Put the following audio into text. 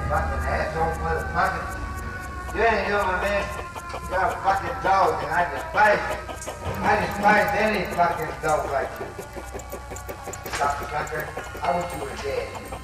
fucking asshole motherfucker. You ain't human, man. You're a fucking dog, and I despise you. I despise any fucking dog like you. Cocksucker. I wish you were dead.